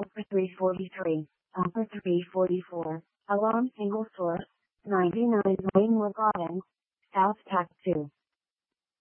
Upper 343, Upper 344, Alarm Single Source, 99 Rainwood Gardens, South Texas.